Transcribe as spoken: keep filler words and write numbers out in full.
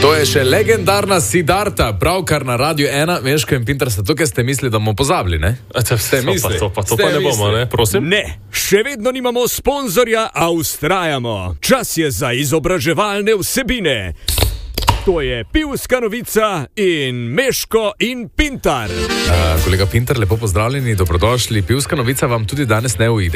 To je še legendarna Siddharta, pravkar na Radiu ena, Meško in Pintar sta tukaj, ste mislili, da bomo pozabili, ne? Ste mislili? To pa, to pa ne bomo, ne? Prosim? Ne, še vedno nimamo sponzorja, a ustrajamo. Čas je za izobraževalne vsebine. To je Pivska novica in Meško in Pintar. Uh, kolega Pintar, lepo pozdravljeni, dobrodošli. Pivska novica vam tudi danes ne uide.